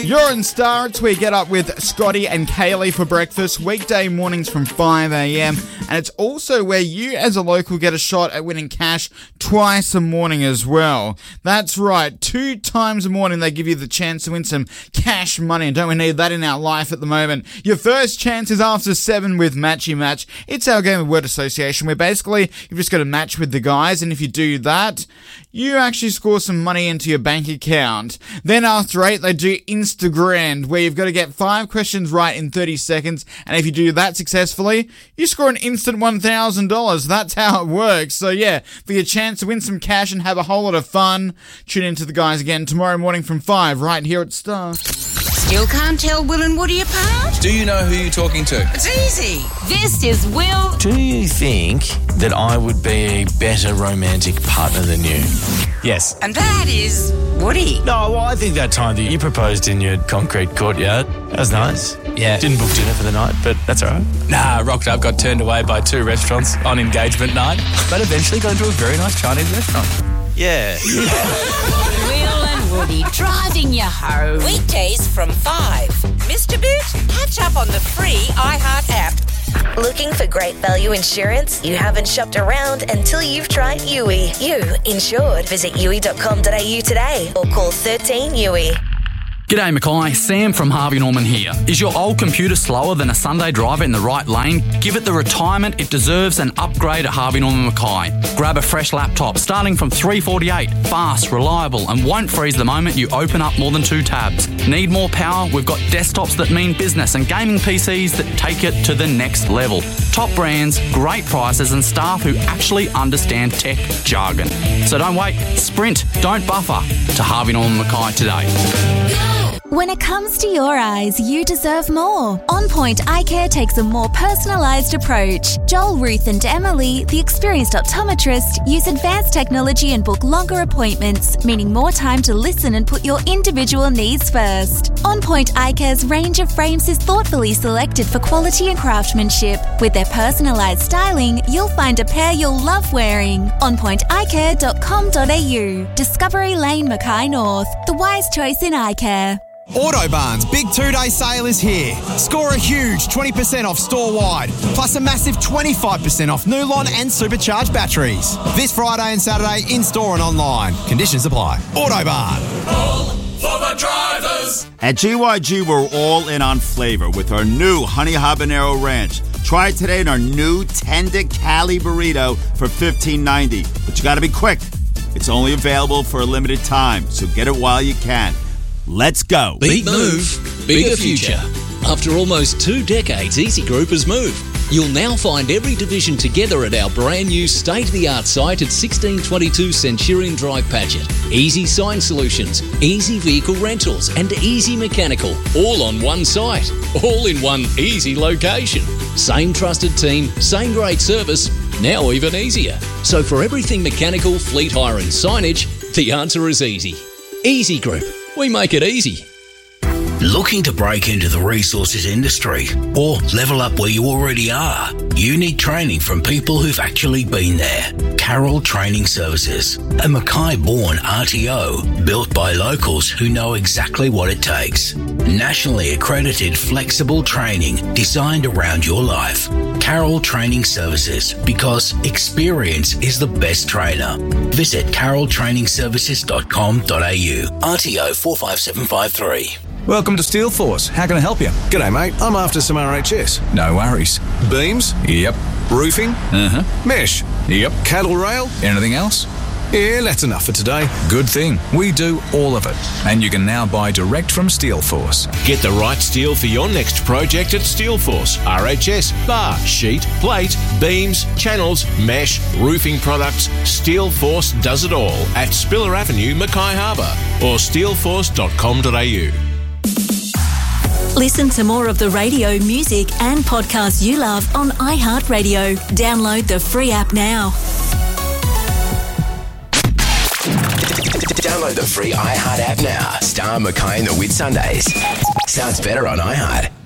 You're in Star. It's where you get up with Scotty and Kaylee for breakfast, weekday mornings from 5 a.m. And it's also where you as a local get a shot at winning cash twice a morning as well. That's right, 2 times a morning they give you the chance to win some cash money. And don't we need that in our life at the moment? Your first chance is after 7 with Matchy Match. It's our game of word association where basically you've just got to match with the guys. And if you do that, you actually score some money into your bank account. Then after 8, they do Instagram, where you've got to get 5 questions right in 30 seconds. And if you do that successfully, you score an instant $1,000. That's how it works. So yeah, for your chance to win some cash and have a whole lot of fun, tune into the guys again tomorrow morning from 5 right here at Star. Still can't tell Will and Woody apart? Do you know who you're talking to? It's easy. This is Will. Do you think that I would be a better romantic partner than you? Yes. And that is Woody. No, well, I think that time that you proposed in your concrete courtyard, that was nice. Yeah. Didn't book dinner for the night, but that's all right. Nah, rocked up, got turned away by 2 restaurants on engagement night, but eventually got into a very nice Chinese restaurant. Yeah. Will and Woody driving you home. Weekdays from 5. Missed a bit? Catch up on the free iHeart app. Looking for great value insurance? You haven't shopped around until you've tried Yui. You insured. Visit yui.com.au today or call 13 Yui. G'day Mackay, Sam from Harvey Norman here. Is your old computer slower than a Sunday driver in the right lane? Give it the retirement it deserves and upgrade at Harvey Norman Mackay. Grab a fresh laptop starting from $348, fast, reliable and won't freeze the moment you open up more than 2 tabs. Need more power? We've got desktops that mean business and gaming PCs that take it to the next level. Top brands, great prices and staff who actually understand tech jargon. So don't wait, sprint, don't buffer to Harvey Norman Mackay today. When it comes to your eyes, you deserve more. On Point Eye Care takes a more personalised approach. Joel, Ruth and Emily, the experienced optometrist, use advanced technology and book longer appointments, meaning more time to listen and put your individual needs first. On Point Eye Care's range of frames is thoughtfully selected for quality and craftsmanship. With their personalised styling, you'll find a pair you'll love wearing. OnPointEyeCare.com.au. Discovery Lane, Mackay North. The wise choice in eye care. Autobarn's big 2-day sale is here. Score a huge 20% off store-wide, plus a massive 25% off Nulon and supercharged batteries. This Friday and Saturday in-store and online. Conditions apply. Autobarn. All for the drivers. At GYG, we're all in on flavor with our new Honey Habanero Ranch. Try it today in our new Tender Cali Burrito for $15.90. But you got to be quick. It's only available for a limited time, so get it while you can. Let's go. Big move, bigger future. After almost 2 decades, Easy Group has moved. You'll now find every division together at our brand new state-of-the-art site at 1622 Centurion Drive, Paget. Easy Sign Solutions, Easy Vehicle Rentals and Easy Mechanical, all on one site, all in one easy location. Same trusted team, same great service, now even easier. So for everything mechanical, fleet hire and signage, the answer is easy. Easy Group. We make it easy. Looking to break into the resources industry or level up where you already are? You need training from people who've actually been there. Carroll Training Services, a Mackay-born RTO built by locals who know exactly what it takes. Nationally accredited flexible training designed around your life. Carroll Training Services, because experience is the best trainer. Visit carrolltrainingservices.com.au. RTO 45753. Welcome to Steel Force. How can I help you? G'day, mate. I'm after some RHS. No worries. Beams? Yep. Roofing? Uh-huh. Mesh? Yep. Cattle rail? Anything else? Yeah, that's enough for today. Good thing. We do all of it. And you can now buy direct from Steel Force. Get the right steel for your next project at Steel Force. RHS, bar, sheet, plate, beams, channels, mesh, roofing products. Steel Force does it all at Spiller Avenue, Mackay Harbour or steelforce.com.au. Listen to more of the radio, music and podcasts you love on iHeartRadio. Download the free app now. Download the free iHeart app now. Star Mackay in the Whit Sundays. Sounds better on iHeart.